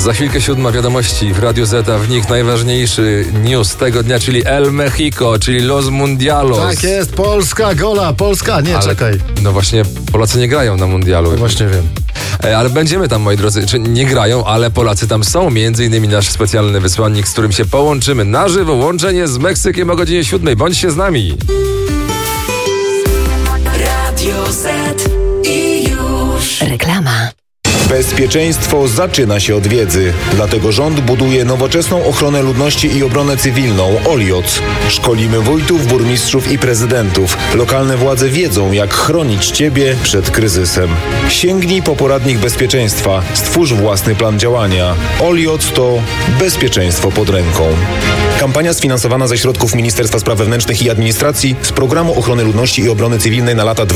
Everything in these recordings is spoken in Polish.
Za chwilkę 7 wiadomości w Radiu Z, a w nich najważniejszy news tego dnia, czyli El Mexico, czyli Los Mundialos. Tak jest, Polska, gola, Polska, nie, ale, czekaj. No właśnie, Polacy nie grają na Mundialu. No właśnie wiem. Ale będziemy tam, moi drodzy, czy nie grają, ale Polacy tam są. Między innymi nasz specjalny wysłannik, z którym się połączymy na żywo. Łączenie z Meksykiem o godzinie 7. Bądźcie z nami. Radio Z i już. Reklama. Bezpieczeństwo zaczyna się od wiedzy. Dlatego rząd buduje nowoczesną ochronę ludności i obronę cywilną OLIOC. Szkolimy wójtów, burmistrzów i prezydentów. Lokalne władze wiedzą, jak chronić Ciebie przed kryzysem. Sięgnij po poradnik bezpieczeństwa. Stwórz własny plan działania. OLIOC to bezpieczeństwo pod ręką. Kampania sfinansowana ze środków Ministerstwa Spraw Wewnętrznych i Administracji z Programu Ochrony Ludności i Obrony Cywilnej na lata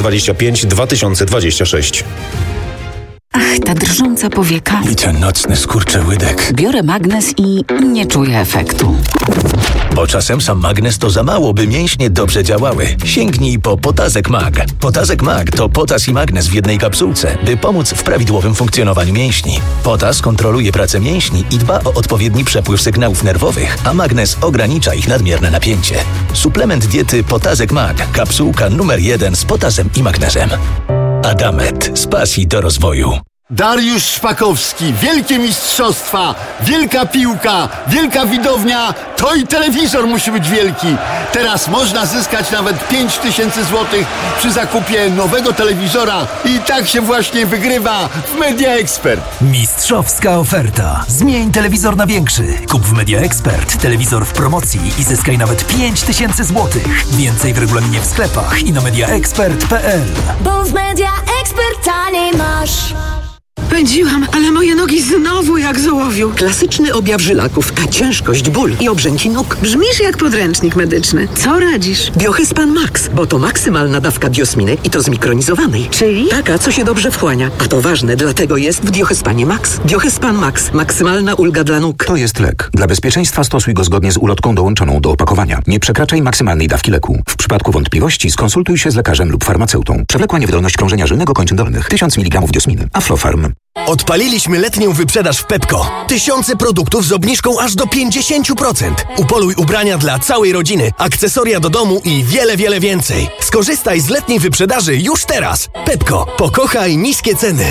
2025-2026. Ach, ta drżąca powieka. I ten nocny skurczyłydek. Biorę magnes i nie czuję efektu. Bo czasem sam magnes to za mało, by mięśnie dobrze działały. Sięgnij po Potazek Mag. Potazek Mag to potas i magnes w jednej kapsułce, by pomóc w prawidłowym funkcjonowaniu mięśni. Potas kontroluje pracę mięśni i dba o odpowiedni przepływ sygnałów nerwowych, a magnes ogranicza ich nadmierne napięcie. Suplement diety Potazek Mag. Kapsułka numer 1 z potasem i magnezem. Adamet z pasji do rozwoju. Dariusz Szpakowski, wielkie mistrzostwa, wielka piłka, wielka widownia, to i telewizor musi być wielki. Teraz można zyskać nawet 5000 zł przy zakupie nowego telewizora i tak się właśnie wygrywa w Media Expert. Mistrzowska oferta. Zmień telewizor na większy. Kup w Media Expert telewizor w promocji i zyskaj nawet 5000 zł. Więcej w regulaminie w sklepach i na mediaexpert.pl. Bo w Media Expert taniej masz. Pędziłam, ale moje nogi znowu jak z ołowiu. Klasyczny objaw żylaków, ciężkość, ból i obrzęki nóg. Brzmisz jak podręcznik medyczny. Co radzisz? Biohyspan Max, bo to maksymalna dawka diosminy i to zmikronizowanej. Czyli? Taka, co się dobrze wchłania. A to ważne, dlatego jest w Biohyspanie Max. Biohyspan Max. Maksymalna ulga dla nóg. To jest lek. Dla bezpieczeństwa stosuj go zgodnie z ulotką dołączoną do opakowania. Nie przekraczaj maksymalnej dawki leku. W przypadku wątpliwości skonsultuj się z lekarzem lub farmaceutą. Przewlekła niewydolność krążenia żylnego kończyn dolnych. 1000 mg diosminy. Aflofarm. Odpaliliśmy letnią wyprzedaż w Pepco. Tysiące produktów z obniżką aż do 50%. Upoluj ubrania dla całej rodziny, akcesoria do domu i wiele, wiele więcej. Skorzystaj z letniej wyprzedaży już teraz. Pepco. Pokochaj niskie ceny.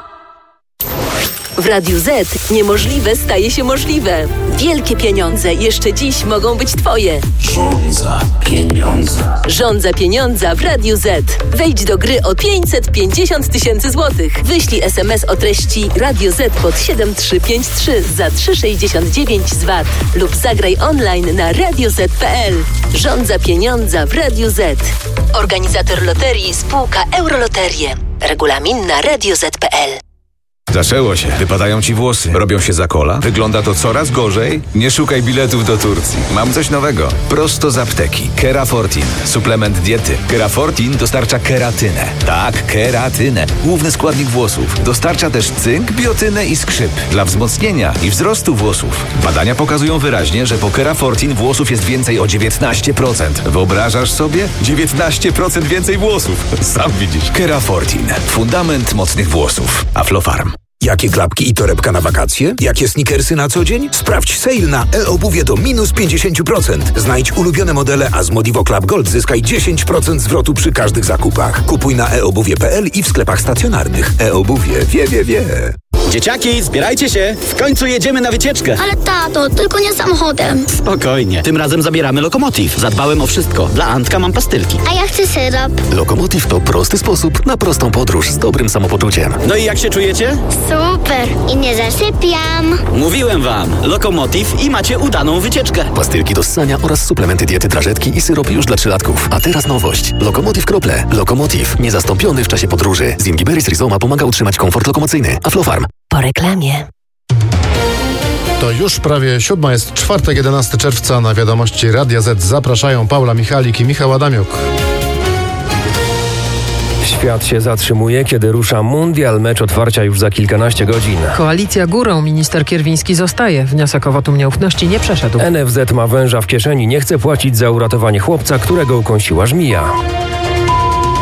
W Radiu Z niemożliwe staje się możliwe. Wielkie pieniądze jeszcze dziś mogą być Twoje. Żądza pieniądza. Żądza pieniądza w Radiu Z. Wejdź do gry o 550 000 złotych. Wyślij SMS o treści Radio Z pod 7353 za 3,69 z VAT lub zagraj online na radioz.pl. Żądza pieniądza w Radiu Z. Organizator loterii spółka Euroloterie. Regulamin na radioz.pl. Zaczęło się. Wypadają ci włosy. Robią się za kola. Wygląda to coraz gorzej. Nie szukaj biletów do Turcji. Mam coś nowego. Prosto z apteki. Kerafortin. Suplement diety. Kerafortin dostarcza keratynę. Tak, keratynę. Główny składnik włosów. Dostarcza też cynk, biotynę i skrzyp. Dla wzmocnienia i wzrostu włosów. Badania pokazują wyraźnie, że po Kerafortin włosów jest więcej o 19%. Wyobrażasz sobie? 19% więcej włosów. Sam widzisz. Kerafortin. Fundament mocnych włosów. Aflofarm. Jakie klapki i torebka na wakacje? Jakie sneakersy na co dzień? Sprawdź sale na e-obuwie do minus 50%. Znajdź ulubione modele, a z Modivo Club Gold zyskaj 10% zwrotu przy każdych zakupach. Kupuj na eobuwie.pl i w sklepach stacjonarnych. E-obuwie wie. Dzieciaki, zbierajcie się! W końcu jedziemy na wycieczkę! Ale tato, tylko nie samochodem. Spokojnie, tym razem zabieramy Lokomotiv. Zadbałem o wszystko. Dla Antka mam pastylki. A ja chcę syrop. Lokomotiv to prosty sposób na prostą podróż z dobrym samopoczuciem. No i jak się czujecie? Super! I nie zasypiam. Mówiłem wam, Lokomotiv i macie udaną wycieczkę. Pastylki do ssania oraz suplementy diety, drażetki i syrop już dla 3-latków. A teraz nowość. Lokomotiv Krople. Lokomotiv. Niezastąpiony w czasie podróży. Z Imbiberis Rizoma pomaga utrzymać komfort lokomocyjny. Aflofarm. Po reklamie. To już prawie 7, jest czwartek, 11 czerwca. Na wiadomości Radia Z zapraszają Paula Michalik i Michał Adamiuk. Świat się zatrzymuje, kiedy rusza mundial. Mecz otwarcia już za kilkanaście godzin. Koalicja górą. Minister Kierwiński zostaje. Wniosek o wotum nieufności nie przeszedł. NFZ ma węża w kieszeni. Nie chce płacić za uratowanie chłopca, którego ukąsiła żmija.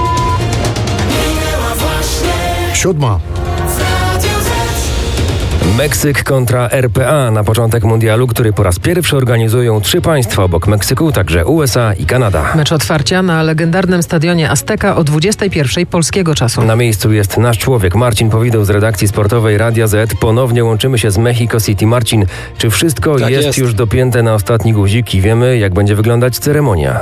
7. Meksyk kontra RPA na początek mundialu, który po raz pierwszy organizują 3 państwa obok Meksyku, także USA i Kanada. Mecz otwarcia na legendarnym stadionie Azteca o 21:00 polskiego czasu. Na miejscu jest nasz człowiek Marcin Powideł z redakcji sportowej Radia Z. Ponownie łączymy się z Mexico City. Marcin, czy wszystko jest już dopięte na ostatni guzik i wiemy, jak będzie wyglądać ceremonia?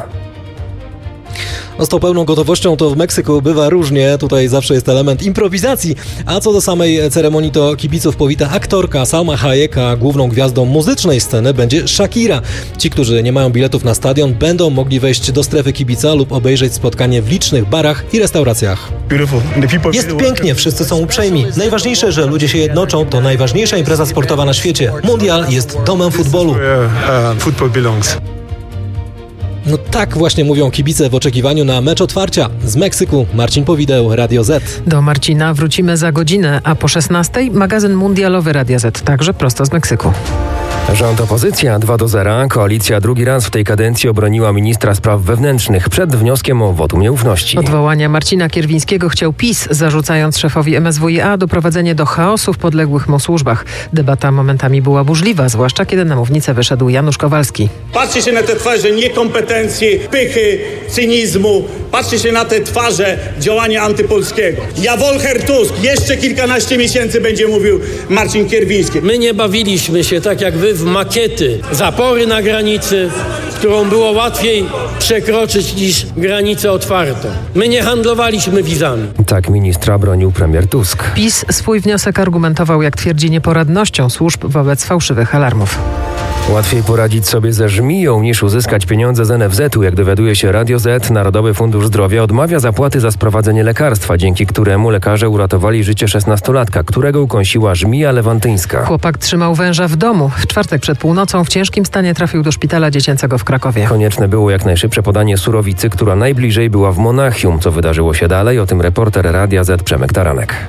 Z tą pełną gotowością to w Meksyku bywa różnie, tutaj zawsze jest element improwizacji, a co do samej ceremonii to kibiców powita aktorka Salma Hayek, a główną gwiazdą muzycznej sceny będzie Shakira. Ci, którzy nie mają biletów na stadion, będą mogli wejść do strefy kibica lub obejrzeć spotkanie w licznych barach i restauracjach. Jest pięknie, wszyscy są uprzejmi. Najważniejsze, że ludzie się jednoczą, to najważniejsza impreza sportowa na świecie. Mundial jest domem futbolu. No tak właśnie mówią kibice w oczekiwaniu na mecz otwarcia. Z Meksyku Marcin Powideł, Radio Z. Do Marcina wrócimy za godzinę, a po 16:00 magazyn mundialowy Radia Z, także prosto z Meksyku. Rząd opozycja 2-0. Koalicja drugi raz w tej kadencji obroniła ministra spraw wewnętrznych przed wnioskiem o wotum nieufności. Odwołania Marcina Kierwińskiego chciał PiS, zarzucając szefowi MSWiA doprowadzenie do chaosu w podległych mu służbach. Debata momentami była burzliwa, zwłaszcza kiedy na mównicę wyszedł Janusz Kowalski. Patrzcie się na te twarze niekompetencji, pychy, cynizmu. Patrzcie się na te twarze działania antypolskiego. Ja Wolcher Tusk, jeszcze kilkanaście miesięcy będzie mówił Marcin Kierwiński. My nie bawiliśmy się tak jak wy w makiety, zapory na granicy, którą było łatwiej przekroczyć niż granicę otwartą. My nie handlowaliśmy wizami. Tak ministra bronił premier Tusk. PiS swój wniosek argumentował, jak twierdzi, nieporadnością służb wobec fałszywych alarmów. Łatwiej poradzić sobie ze żmiją niż uzyskać pieniądze z NFZ-u. Jak dowiaduje się Radio Z, Narodowy Fundusz Zdrowia odmawia zapłaty za sprowadzenie lekarstwa, dzięki któremu lekarze uratowali życie 16-latka, którego ukąsiła żmija lewantyńska. Chłopak trzymał węża w domu. W czwartek przed północą w ciężkim stanie trafił do szpitala dziecięcego w Krakowie. Konieczne było jak najszybsze podanie surowicy, która najbliżej była w Monachium. Co wydarzyło się dalej? O tym reporter Radia Z Przemek Taranek.